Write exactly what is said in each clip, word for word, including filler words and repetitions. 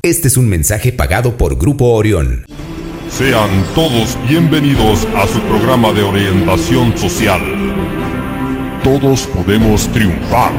Este es un mensaje pagado por Grupo Orión. Sean todos bienvenidos a su programa de orientación social. Todos podemos triunfar.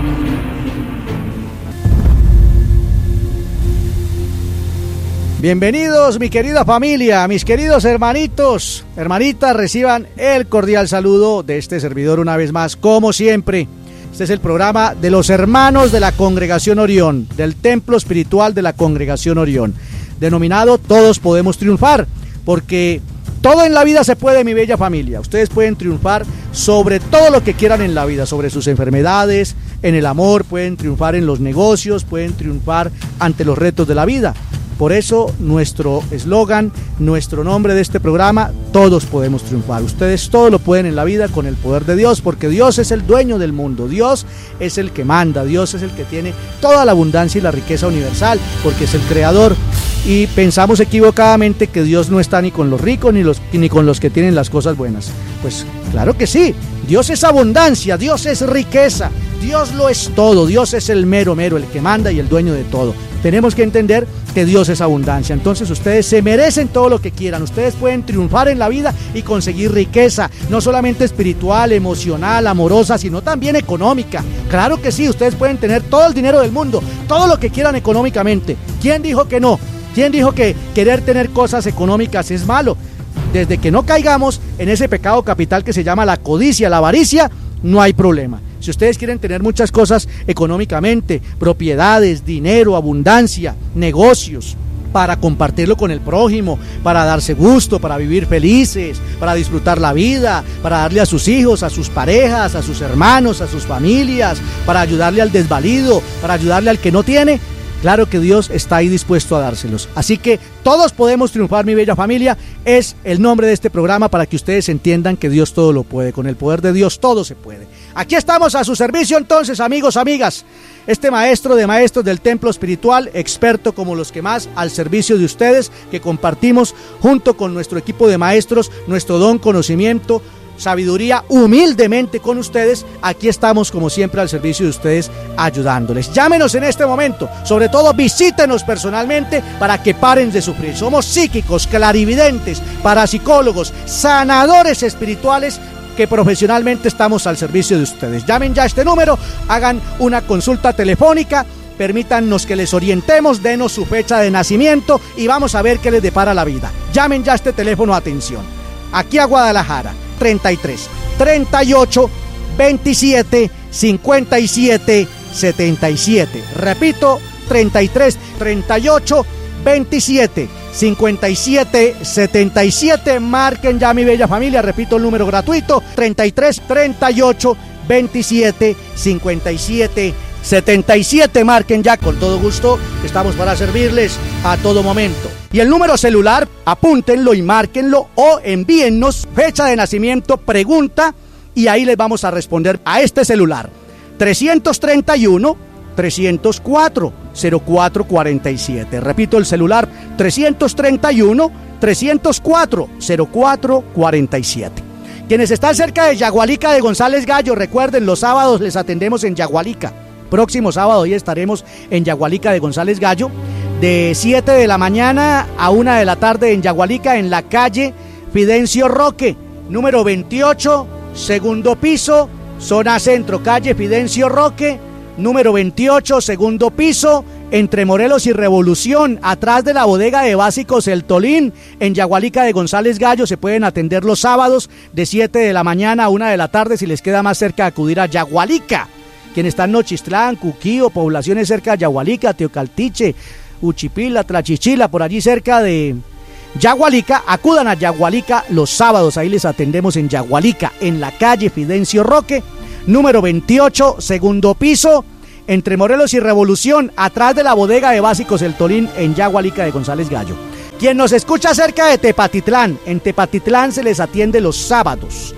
Bienvenidos, mi querida familia, mis queridos hermanitos, hermanitas, reciban el cordial saludo de este servidor una vez más, como siempre. Este es el programa de los hermanos de la Congregación Orión, del Templo Espiritual de la Congregación Orión, denominado Todos Podemos Triunfar, porque todo en la vida se puede, mi bella familia. Ustedes pueden triunfar sobre todo lo que quieran en la vida, sobre sus enfermedades, en el amor, pueden triunfar en los negocios, pueden triunfar ante los retos de la vida. Por eso nuestro eslogan, nuestro nombre de este programa, todos podemos triunfar. Ustedes todo lo pueden en la vida con el poder de Dios, porque Dios es el dueño del mundo, Dios es el que manda, Dios es el que tiene toda la abundancia y la riqueza universal, porque es el creador. Y pensamos equivocadamente que Dios no está ni con los ricos ni, los, ni con los que tienen las cosas buenas. Pues claro que sí, Dios es abundancia, Dios es riqueza, Dios lo es todo, Dios es el mero mero, el que manda y el dueño de todo. Tenemos que entender que Dios es abundancia, entonces ustedes se merecen todo lo que quieran, ustedes pueden triunfar en la vida y conseguir riqueza, no solamente espiritual, emocional, amorosa, sino también económica. Claro que sí, ustedes pueden tener todo el dinero del mundo, todo lo que quieran económicamente. ¿Quién dijo que no? ¿Quién dijo que querer tener cosas económicas es malo? Desde que no caigamos en ese pecado capital que se llama la codicia, la avaricia, no hay problema. Si ustedes quieren tener muchas cosas económicamente, propiedades, dinero, abundancia, negocios, para compartirlo con el prójimo, para darse gusto, para vivir felices, para disfrutar la vida, para darle a sus hijos, a sus parejas, a sus hermanos, a sus familias, para ayudarle al desvalido, para ayudarle al que no tiene, claro que Dios está ahí dispuesto a dárselos. Así que todos podemos triunfar, mi bella familia, es el nombre de este programa para que ustedes entiendan que Dios todo lo puede. Con el poder de Dios todo se puede. Aquí estamos a su servicio entonces, amigos, amigas. Este maestro de maestros del templo espiritual, experto como los que más, al servicio de ustedes, que compartimos junto con nuestro equipo de maestros, nuestro don, conocimiento, sabiduría, humildemente con ustedes. Aquí estamos como siempre al servicio de ustedes, ayudándoles. Llámenos en este momento, sobre todo visítenos personalmente para que paren de sufrir. Somos psíquicos, clarividentes, parapsicólogos, sanadores espirituales, que profesionalmente estamos al servicio de ustedes. Llamen ya a este número, hagan una consulta telefónica, permítanos que les orientemos, denos su fecha de nacimiento y vamos a ver qué les depara la vida. Llamen ya a este teléfono, atención, aquí a Guadalajara, treinta y tres, treinta y ocho, veintisiete, cincuenta y siete, setenta y siete. Repito, treinta y tres, treinta y ocho, veintisiete, cincuenta y siete, setenta y siete. Marquen ya, mi bella familia, repito el número gratuito, treinta y tres, treinta y ocho, veintisiete, cincuenta y siete, setenta y siete. Marquen ya, con todo gusto, estamos para servirles a todo momento. Y el número celular, apúntenlo y márquenlo o envíennos fecha de nacimiento, pregunta, y ahí les vamos a responder a este celular. trescientos treinta y uno, trescientos cuatro, cero cuatro cuarenta y siete. Repito el celular, trescientos treinta y uno, trescientos cuatro, cero cuatro cuarenta y siete. Quienes están cerca de Yagualica de González Gallo, recuerden, los sábados les atendemos en Yagualica. Próximo sábado hoy estaremos en Yagualica de González Gallo, de siete de la mañana a una de la tarde en Yagualica, en la calle Fidencio Roque, número veintiocho, segundo piso, zona centro, calle Fidencio Roque, número veintiocho, segundo piso, entre Morelos y Revolución, atrás de la bodega de básicos El Tolín, en Yagualica de González Gallo. Se pueden atender los sábados de siete de la mañana a una de la tarde, si les queda más cerca acudir a Yagualica. Quienes están en Nochistlán, Cuquío, poblaciones cerca de Yagualica, Teocaltiche, Uchipila, Tlachichila, por allí cerca de Yagualica, acudan a Yagualica los sábados, ahí les atendemos en Yagualica, en la calle Fidencio Roque, número veintiocho, segundo piso, entre Morelos y Revolución, atrás de la bodega de básicos El Tolín, en Yagualica de González Gallo. Quien nos escucha cerca de Tepatitlán, en Tepatitlán se les atiende los sábados,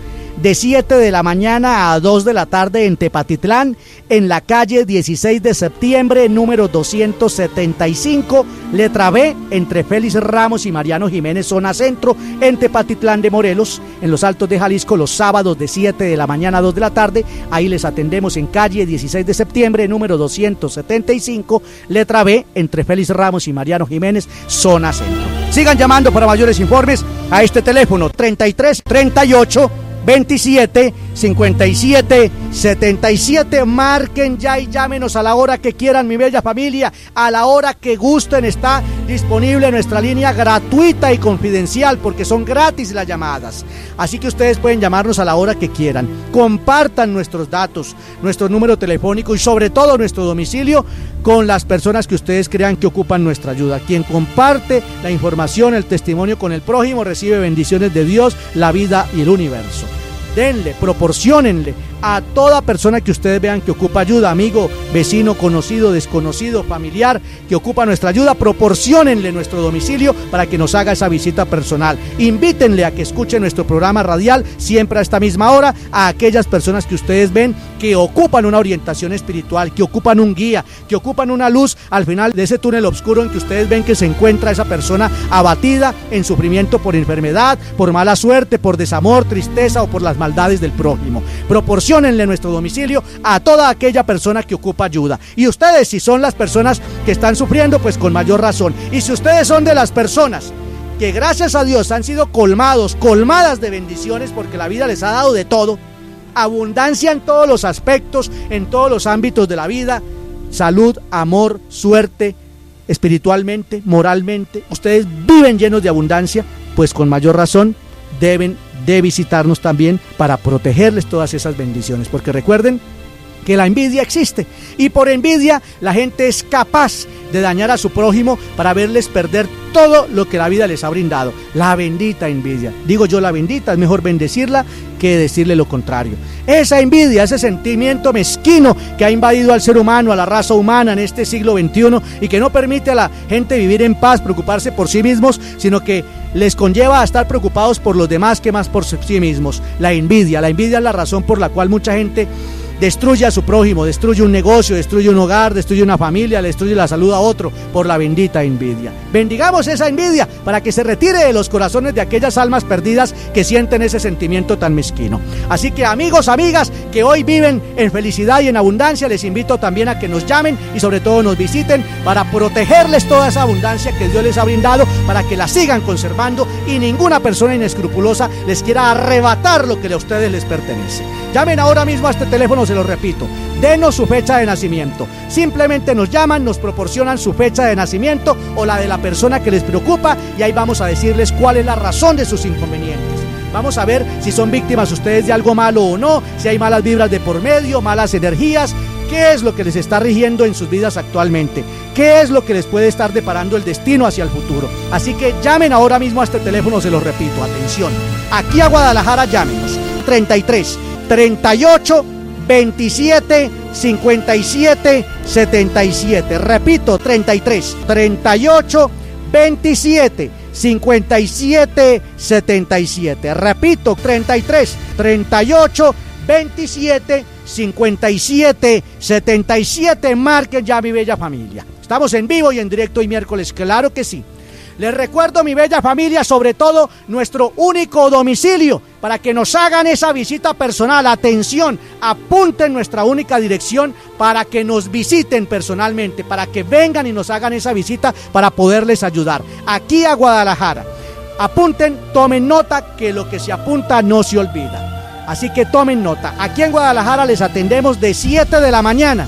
de siete de la mañana a dos de la tarde en Tepatitlán, en la calle dieciséis de septiembre, número doscientos setenta y cinco, letra B, entre Félix Ramos y Mariano Jiménez, zona centro, en Tepatitlán de Morelos, en los Altos de Jalisco, los sábados de siete de la mañana a dos de la tarde. Ahí les atendemos en calle dieciséis de septiembre, número doscientos setenta y cinco, letra B, entre Félix Ramos y Mariano Jiménez, zona centro. Sigan llamando para mayores informes a este teléfono treinta y tres, treinta y ocho, veintisiete, cincuenta y siete, setenta y siete. Marquen ya y llámenos a la hora que quieran, mi bella familia, a la hora que gusten. Está disponible nuestra línea gratuita y confidencial, porque son gratis las llamadas, así que ustedes pueden llamarnos a la hora que quieran. Compartan nuestros datos, nuestro número telefónico y sobre todo nuestro domicilio con las personas que ustedes crean que ocupan nuestra ayuda. Quien comparte la información, el testimonio con el prójimo, recibe bendiciones de Dios, la vida y el universo. Denle, proporciónenle a toda persona que ustedes vean que ocupa ayuda, amigo, vecino, conocido, desconocido, familiar, que ocupa nuestra ayuda. Proporciónenle nuestro domicilio para que nos haga esa visita personal. Invítenle a que escuche nuestro programa radial siempre a esta misma hora, a aquellas personas que ustedes ven que ocupan una orientación espiritual, que ocupan un guía, que ocupan una luz al final de ese túnel oscuro en que ustedes ven que se encuentra esa persona abatida, en sufrimiento por enfermedad, por mala suerte, por desamor, tristeza o por las maldades del prójimo. Proporciónenle nuestro domicilio a toda aquella persona que ocupa ayuda. Y ustedes, si son las personas que están sufriendo, pues con mayor razón. Y si ustedes son de las personas que gracias a Dios han sido colmados, colmadas de bendiciones, porque la vida les ha dado de todo, abundancia en todos los aspectos, en todos los ámbitos de la vida, salud, amor, suerte, espiritualmente, moralmente, ustedes viven llenos de abundancia, pues con mayor razón deben de visitarnos también para protegerles todas esas bendiciones, porque recuerden que la envidia existe y por envidia la gente es capaz de dañar a su prójimo para verles perder todo lo que la vida les ha brindado. La bendita envidia, digo yo la bendita, es mejor bendecirla que decirle lo contrario. Esa envidia, ese sentimiento mezquino que ha invadido al ser humano, a la raza humana en este siglo veintiuno y que no permite a la gente vivir en paz, preocuparse por sí mismos, sino que les conlleva a estar preocupados por los demás que más por sí mismos. La envidia, la envidia es la razón por la cual mucha gente destruye a su prójimo, destruye un negocio, destruye un hogar, destruye una familia, le destruye la salud a otro por la bendita envidia. Bendigamos esa envidia para que se retire de los corazones de aquellas almas perdidas que sienten ese sentimiento tan mezquino. Así que amigos, amigas que hoy viven en felicidad y en abundancia, les invito también a que nos llamen y sobre todo nos visiten para protegerles toda esa abundancia que Dios les ha brindado, para que la sigan conservando y ninguna persona inescrupulosa les quiera arrebatar lo que a ustedes les pertenece. Llamen ahora mismo a este teléfono, se lo repito, denos su fecha de nacimiento. Simplemente nos llaman, nos proporcionan su fecha de nacimiento o la de la persona que les preocupa y ahí vamos a decirles cuál es la razón de sus inconvenientes. Vamos a ver si son víctimas ustedes de algo malo o no, si hay malas vibras de por medio, malas energías, qué es lo que les está rigiendo en sus vidas actualmente, qué es lo que les puede estar deparando el destino hacia el futuro. Así que llamen ahora mismo a este teléfono, se lo repito, atención, aquí a Guadalajara llámenos, treinta y tres, treinta y ocho, veintisiete, cincuenta y siete, setenta y siete. Repito, treinta y tres, treinta y ocho, veintisiete, cincuenta y siete, setenta y siete. Repito, treinta y tres, treinta y ocho, veintisiete, cincuenta y siete, setenta y siete. Marquen ya, mi bella familia. Estamos en vivo y en directo hoy miércoles, claro que sí. Les recuerdo, mi bella familia, sobre todo nuestro único domicilio para que nos hagan esa visita personal. Atención, apunten nuestra única dirección para que nos visiten personalmente, para que vengan y nos hagan esa visita para poderles ayudar. Aquí a Guadalajara. Apunten, tomen nota, que lo que se apunta no se olvida. Así que tomen nota. Aquí en Guadalajara les atendemos de siete de la mañana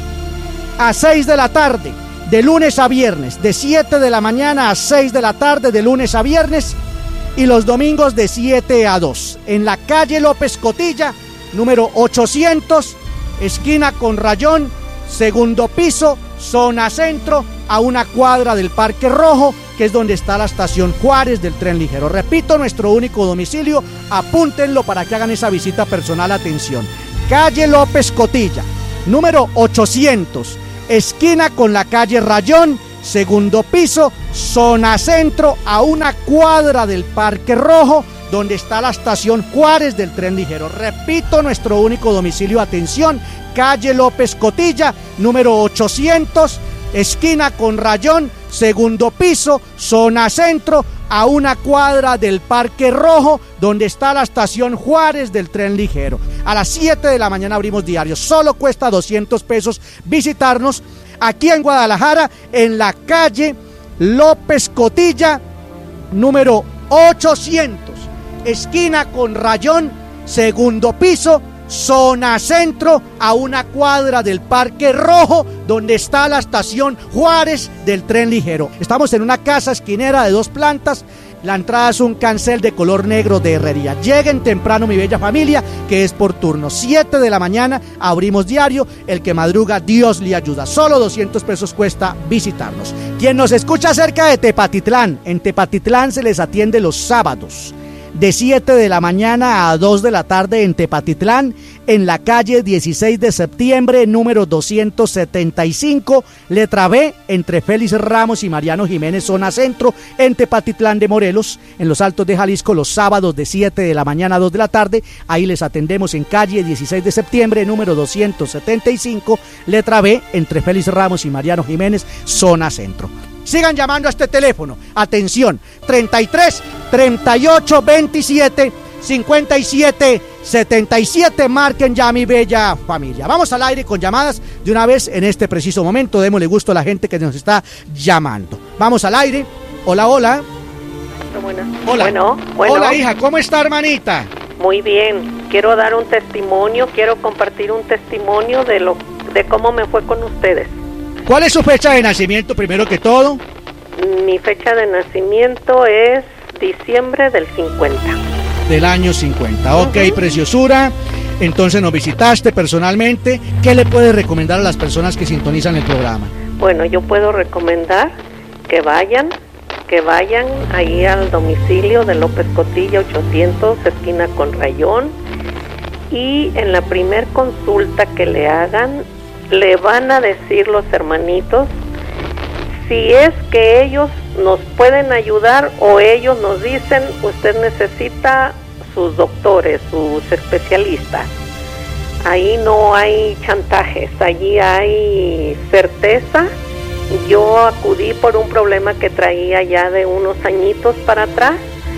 a seis de la tarde. De lunes a viernes, de siete de la mañana a seis de la tarde, de lunes a viernes, y los domingos de siete a dos, en la calle López Cotilla, número ochocientos, esquina con Rayón, segundo piso, zona centro, a una cuadra del Parque Rojo, que es donde está la estación Juárez del tren ligero. Repito, nuestro único domicilio, apúntenlo para que hagan esa visita personal. Atención, calle López Cotilla, número ochocientos, esquina con la calle Rayón, segundo piso, zona centro, a una cuadra del Parque Rojo, donde está la estación Juárez del tren ligero. Repito, nuestro único domicilio, atención, calle López Cotilla, número ochocientos, esquina con Rayón, segundo piso, zona centro, a una cuadra del Parque Rojo, donde está la estación Juárez del tren ligero. A las siete de la mañana abrimos diario, solo cuesta doscientos pesos visitarnos aquí en Guadalajara, en la calle López Cotilla, número ochocientos, esquina con Rayón, segundo piso, zona centro, a una cuadra del Parque Rojo, donde está la estación Juárez del tren ligero. Estamos en una casa esquinera de dos plantas. La entrada es un cancel de color negro de herrería. Lleguen temprano, mi bella familia, que es por turno. siete de la mañana abrimos diario. El que madruga, Dios le ayuda. Solo doscientos pesos cuesta visitarnos. Quien nos escucha cerca de Tepatitlán, en Tepatitlán se les atiende los sábados, de siete de la mañana a dos de la tarde en Tepatitlán, en la calle dieciséis de septiembre, número doscientos setenta y cinco, letra B, entre Félix Ramos y Mariano Jiménez, zona centro, en Tepatitlán de Morelos, en los Altos de Jalisco, los sábados de siete de la mañana a dos de la tarde. Ahí les atendemos en calle dieciséis de septiembre, número doscientos setenta y cinco, letra B, entre Félix Ramos y Mariano Jiménez, zona centro. Sigan llamando a este teléfono. Atención, treinta y tres, treinta y ocho, veintisiete, cincuenta y siete, setenta y siete. Marquen ya, mi bella familia. Vamos al aire con llamadas de una vez en este preciso momento. Démosle gusto a la gente que nos está llamando. Vamos al aire. Hola, hola. Bueno, hola. Bueno, bueno. Hola, hija. ¿Cómo está, hermanita? Muy bien. Quiero dar un testimonio. Quiero compartir un testimonio de lo de cómo me fue con ustedes. ¿Cuál es su fecha de nacimiento, primero que todo? Mi fecha de nacimiento es diciembre del cincuenta. Del año cincuenta. Ok, uh-huh. Preciosura. Entonces nos visitaste personalmente. ¿Qué le puedes recomendar a las personas que sintonizan el programa? Bueno, yo puedo recomendar que vayan, que vayan ahí al domicilio de López Cotilla ochocientos, esquina con Rayón, y en la primer consulta que le hagan, le van a decir los hermanitos si es que ellos nos pueden ayudar o ellos nos dicen, usted necesita sus doctores, sus especialistas. Ahí no hay chantajes, allí hay certeza. Yo acudí por un problema que traía ya de unos añitos para atrás,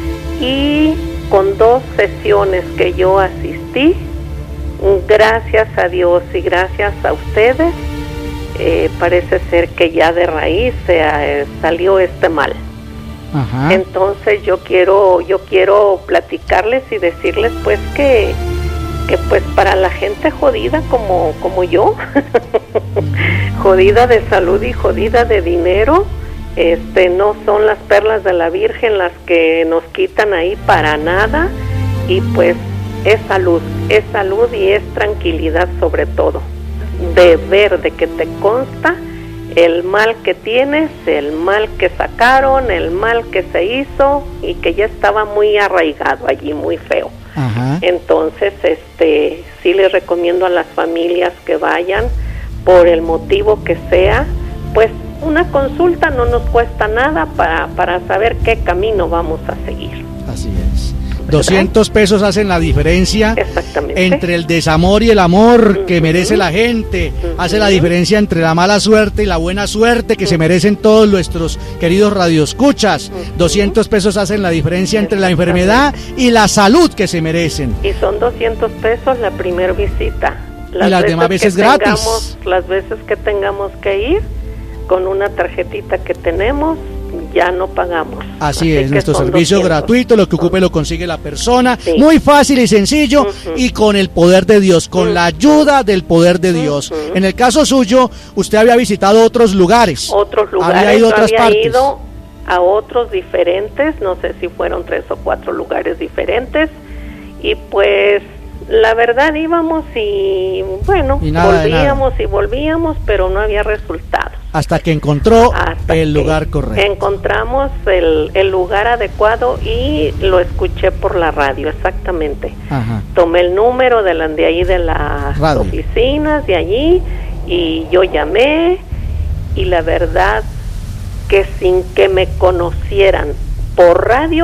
y con dos sesiones que yo asistí, gracias a Dios y gracias a ustedes, eh, parece ser que ya de raíz se eh, salió este mal. Ajá. Entonces yo quiero yo quiero platicarles y decirles pues que que pues para la gente jodida como como yo, jodida de salud y jodida de dinero, este no son las perlas de la Virgen las que nos quitan ahí para nada, y pues es salud, es salud y es tranquilidad sobre todo, de ver, de que te consta el mal que tienes, el mal que sacaron, el mal que se hizo y que ya estaba muy arraigado allí, muy feo. Ajá. Entonces, este, sí les recomiendo a las familias que vayan, por el motivo que sea, pues una consulta no nos cuesta nada para, para saber qué camino vamos a seguir. Así es. doscientos pesos hacen la diferencia entre el desamor y el amor uh-huh. que merece la gente. Uh-huh. Hace la diferencia entre la mala suerte y la buena suerte que uh-huh. se merecen todos nuestros queridos radioescuchas. Uh-huh. doscientos pesos hacen la diferencia entre la enfermedad y la salud que se merecen. Y son doscientos pesos la primera visita. Las y las demás veces gratis. Tengamos, las veces que tengamos que ir, con una tarjetita que tenemos, ya no pagamos. Así, Así es, nuestro servicio doscientos. Gratuito, lo que ocupe lo consigue la persona, sí. Muy fácil y sencillo, uh-huh. y con el poder de Dios, con uh-huh. la ayuda del poder de Dios. Uh-huh. En el caso suyo, usted había visitado otros lugares. Otros lugares, había ido a otras había partes. ido a otros diferentes, no sé si fueron tres o cuatro lugares diferentes, y pues la verdad íbamos y bueno, y nada, volvíamos y volvíamos, pero no había resultados. Hasta que encontró Hasta el que lugar correcto. Encontramos el, el lugar adecuado y lo escuché por la radio, exactamente. Ajá. Tomé el número de, la, de ahí de las radio. oficinas de allí y yo llamé, y la verdad que sin que me conocieran por radio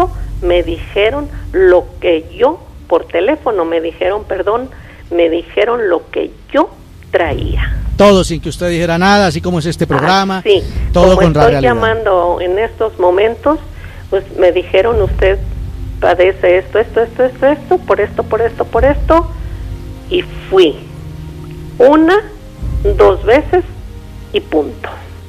me dijeron lo que yo, por teléfono me dijeron, perdón, me dijeron lo que yo traía. Todo sin que usted dijera nada, así como es este programa. Ah, sí, todo como con la estoy realidad. llamando en estos momentos, pues me dijeron, usted padece esto, esto, esto, esto, esto, por esto, por esto, por esto, y fui una, dos veces y punto.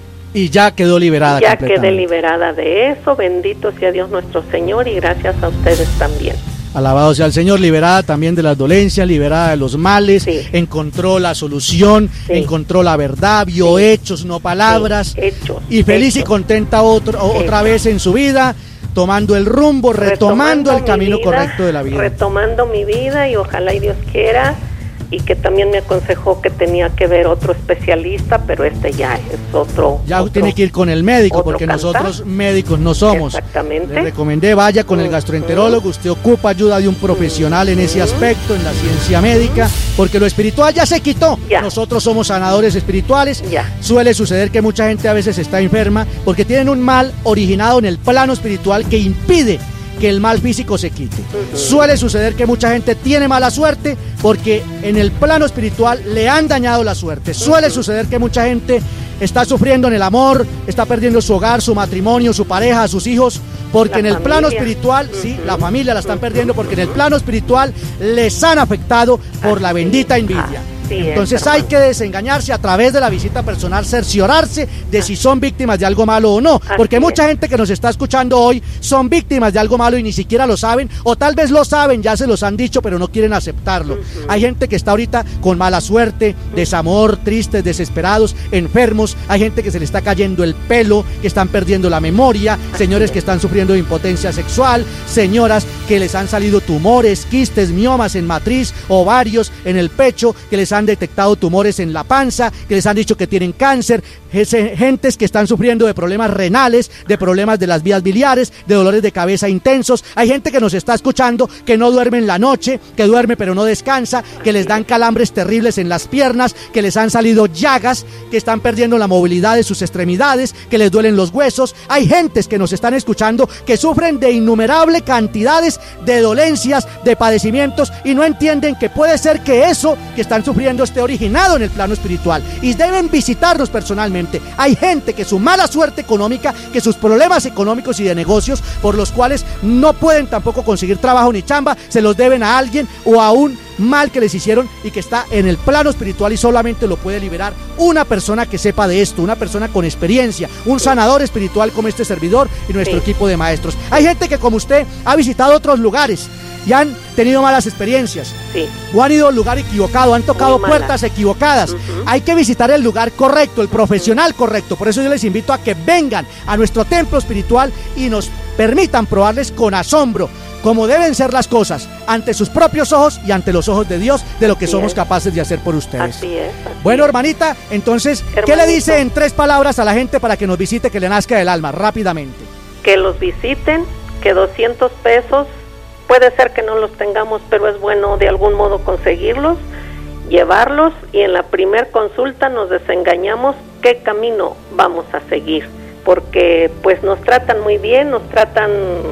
Y ya quedó liberada. Ya quedé liberada de eso, bendito sea Dios nuestro Señor, y gracias a ustedes también. Alabado sea el Señor, liberada también de las dolencias, liberada de los males, sí. Encontró la solución, sí. Encontró la verdad, vio sí. hechos, no palabras, sí. hechos, y feliz hechos. y contenta otro, otra vez en su vida, tomando el rumbo, retomando, retomando el camino vida, correcto de la vida. Retomando mi vida, y ojalá y Dios quiera, y que también me aconsejó que tenía que ver otro especialista, pero este ya es otro. Ya otro, tiene que ir con el médico, porque cantar. Nosotros médicos no somos. Exactamente. Le recomendé, vaya con el gastroenterólogo, usted ocupa ayuda de un profesional en ese aspecto, en la ciencia médica, porque lo espiritual ya se quitó. Ya. Nosotros somos sanadores espirituales. Ya. Suele suceder que mucha gente a veces está enferma porque tienen un mal originado en el plano espiritual que impide que el mal físico se quite. Uh-huh. Suele suceder que mucha gente tiene mala suerte porque en el plano espiritual le han dañado la suerte. Suele uh-huh. suceder que mucha gente está sufriendo en el amor, está perdiendo su hogar, su matrimonio, su pareja, sus hijos, porque la en el familia. plano espiritual, uh-huh. sí, la familia la están uh-huh. perdiendo porque en el plano espiritual les han afectado por la bendita envidia. Sí, entonces es, hay que desengañarse a través de la visita personal, cerciorarse de si son víctimas de algo malo o no, porque mucha es. gente que nos está escuchando hoy son víctimas de algo malo y ni siquiera lo saben, o tal vez lo saben, ya se los han dicho, pero no quieren aceptarlo. Uh-huh. Hay gente que está ahorita con mala suerte, desamor, tristes, desesperados, enfermos, hay gente que se le está cayendo el pelo, que están perdiendo la memoria, señores que están sufriendo de impotencia sexual, señoras que les han salido tumores, quistes, miomas en matriz, ovarios, en el pecho, que les han detectado tumores en la panza, que les han dicho que tienen cáncer, gentes que están sufriendo de problemas renales, de problemas de las vías biliares, de dolores de cabeza intensos. Hay gente que nos está escuchando que no duerme en la noche, que duerme pero no descansa, que les dan calambres terribles en las piernas, que les han salido llagas, que están perdiendo la movilidad de sus extremidades, que les duelen los huesos. Hay gentes que nos están escuchando que sufren de innumerables cantidades de dolencias, de padecimientos, y no entienden que puede ser que eso que están sufriendo esté originado en el plano espiritual, y deben visitarnos personalmente. Hay gente que su mala suerte económica, que sus problemas económicos y de negocios, por los cuales no pueden tampoco conseguir trabajo ni chamba, se los deben a alguien o a un mal que les hicieron, y que está en el plano espiritual, y solamente lo puede liberar una persona que sepa de esto, una persona con experiencia, un sanador espiritual como este servidor y nuestro sí. equipo de maestros. Hay gente que, como usted, ha visitado otros lugares y han tenido malas experiencias, sí. o han ido al lugar equivocado, han tocado puertas equivocadas. Uh-huh. Hay que visitar el lugar correcto, el profesional uh-huh. correcto. Por eso yo les invito a que vengan a nuestro templo espiritual y nos permitan probarles con asombro cómo deben ser las cosas ante sus propios ojos y ante los ojos de Dios, de lo que así somos es. capaces de hacer por ustedes. Así es. Así bueno, hermanita, entonces, Hermanito. ¿qué le dice en tres palabras a la gente para que nos visite, que le nazca del alma, rápidamente? Que los visiten, que doscientos pesos, puede ser que no los tengamos, pero es bueno de algún modo conseguirlos, llevarlos, y en la primer consulta nos desengañamos qué camino vamos a seguir, porque pues nos tratan muy bien, nos tratan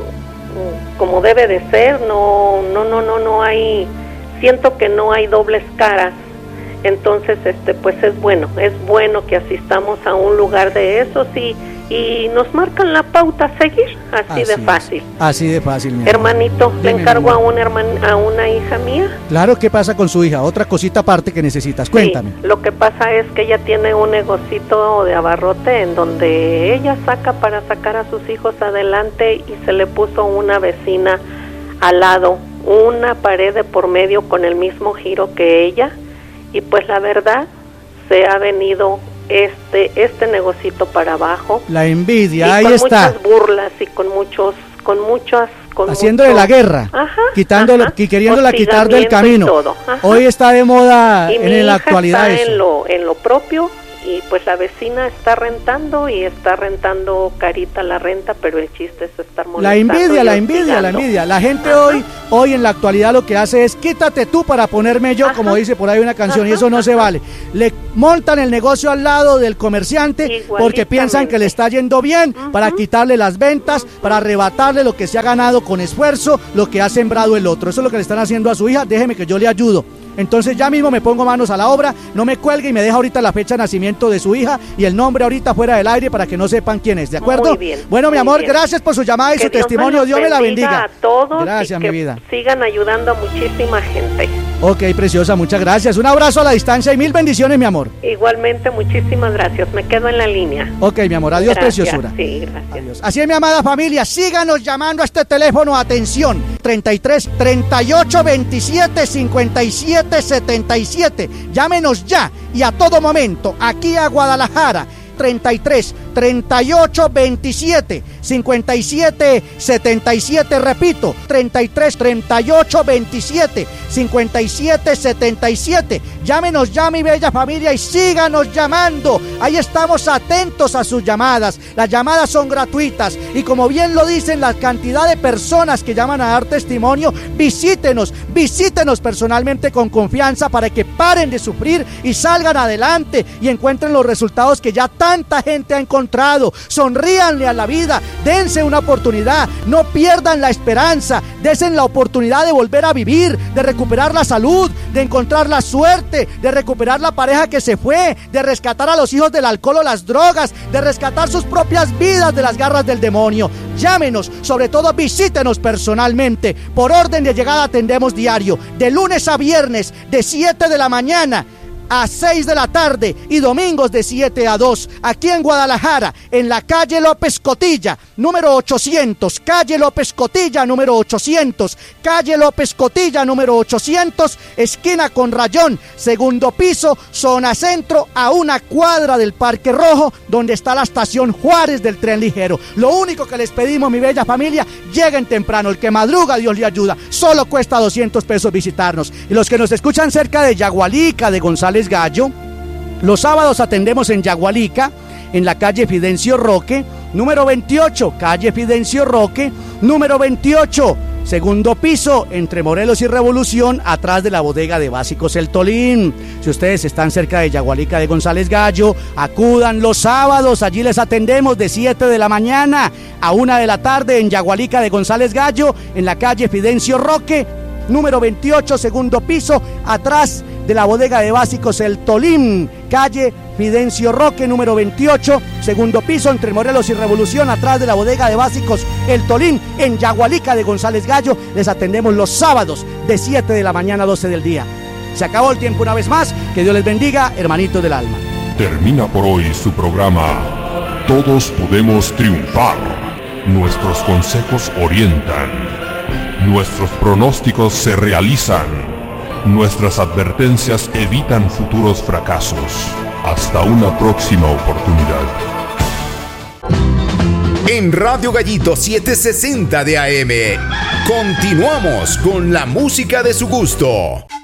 como debe de ser, no, no, no, no, no hay, siento que no hay dobles caras. Entonces, este, pues es bueno, es bueno que asistamos a un lugar de esos y, y nos marcan la pauta a seguir, así, así de fácil. Es. Así de fácil, mi hermanito. Dime, le encargo a una hermana, a una hija mía. Claro, ¿qué pasa con su hija? Otra cosita aparte que necesitas, cuéntame. Sí, lo que pasa es que ella tiene un negocito de abarrote en donde ella saca para sacar a sus hijos adelante, y se le puso una vecina al lado, una pared de por medio con el mismo giro que ella. Y pues la verdad, se ha venido este este negocito para abajo. La envidia, ahí con está. Con muchas burlas y con muchos, con muchas... Con haciéndole mucho... la guerra, ajá, quitándolo, ajá, y queriéndola quitar del camino. Hoy está de moda y en la actualidad está eso. En lo, en lo propio, y pues la vecina está rentando y está rentando carita la renta, pero el chiste es estar molestando. La envidia, la envidia, la envidia. La gente Ajá. hoy hoy en la actualidad lo que hace es quítate tú para ponerme yo, Ajá. como dice por ahí una canción, Ajá. y eso no se vale. Le montan el negocio al lado del comerciante porque piensan que le está yendo bien, uh-huh. para quitarle las ventas, para arrebatarle lo que se ha ganado con esfuerzo, lo que ha sembrado el otro. Eso es lo que le están haciendo a su hija. Déjeme que yo le ayudo. Entonces ya mismo me pongo manos a la obra, no me cuelgue y me deja ahorita la fecha de nacimiento de su hija y el nombre ahorita fuera del aire para que no sepan quién es, ¿de acuerdo? Muy bien, bueno, mi amor, bien. Gracias por su llamada y que su Dios testimonio, Dios me la bendiga. A todos gracias, y mi que vida. Sigan ayudando a muchísima gente. Ok, preciosa, muchas gracias. Un abrazo a la distancia y mil bendiciones, mi amor. Igualmente, muchísimas gracias. Me quedo en la línea. Ok, mi amor, adiós, gracias, preciosura. Sí, gracias. Adiós. Así es, mi amada familia, síganos llamando a este teléfono, atención, treinta y tres, treinta y ocho, veintisiete, cincuenta y siete, setenta y siete. Llámenos ya y a todo momento, aquí a Guadalajara, treinta y tres, treinta y ocho, veintisiete, cincuenta y siete, setenta y siete, repito, treinta y tres, treinta y ocho, veintisiete, cincuenta y siete, setenta y siete. Llámenos ya, mi bella familia, y síganos llamando. Ahí estamos atentos a sus llamadas. Las llamadas son gratuitas y como bien lo dicen la cantidad de personas que llaman a dar testimonio, visítenos, visítenos personalmente con confianza para que paren de sufrir y salgan adelante y encuentren los resultados que ya tanta gente ha encontrado. Sonríanle a la vida, dense una oportunidad, no pierdan la esperanza, dense la oportunidad de volver a vivir, de recuperar la salud, de encontrar la suerte, de recuperar la pareja que se fue, de rescatar a los hijos del alcohol o las drogas, de rescatar sus propias vidas de las garras del demonio. Llámenos, sobre todo visítenos personalmente. Por orden de llegada atendemos diario, de lunes a viernes, de siete de la mañana a seis de la tarde y domingos de siete a dos, aquí en Guadalajara, en la calle López Cotilla, número ochocientos, calle López Cotilla, número ochocientos, calle López Cotilla, número ochocientos, esquina con Rayón, segundo piso, zona centro, a una cuadra del Parque Rojo, donde está la estación Juárez del tren ligero. Lo único que les pedimos, mi bella familia, lleguen temprano, el que madruga, Dios le ayuda, solo cuesta doscientos pesos visitarnos. Y los que nos escuchan cerca de Yagualica, de González Gallo, los sábados atendemos en Yagualica, en la calle Fidencio Roque, número veintiocho, calle Fidencio Roque, número veintiocho, segundo piso, entre Morelos y Revolución, atrás de la bodega de Básicos El Tolín. Si ustedes están cerca de Yagualica de González Gallo, acudan los sábados, allí les atendemos de siete de la mañana a una de la tarde en Yagualica de González Gallo, en la calle Fidencio Roque, número veintiocho, segundo piso, atrás de la bodega de Básicos El Tolín, calle Fidencio Roque, número veintiocho, segundo piso, entre Morelos y Revolución, atrás de la bodega de Básicos El Tolín, en Yagualica de González Gallo. Les atendemos los sábados de siete de la mañana a doce del día. Se acabó el tiempo una vez más. Que Dios les bendiga, hermanitos del alma. Termina por hoy su programa Todos Podemos Triunfar. Nuestros consejos orientan. Nuestros pronósticos se realizan. Nuestras advertencias evitan futuros fracasos. Hasta una próxima oportunidad. En Radio Gallito setecientos sesenta de A M, continuamos con la música de su gusto.